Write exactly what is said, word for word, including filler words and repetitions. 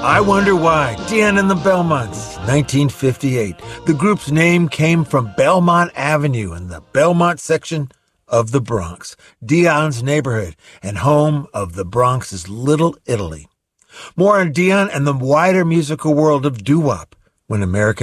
I Wonder Why, Dion and the Belmonts, nineteen fifty-eight. The group's name came from Belmont Avenue in the Belmont section of the Bronx, Dion's neighborhood and home of the Bronx's Little Italy. More on Dion and the wider musical world of doo-wop when American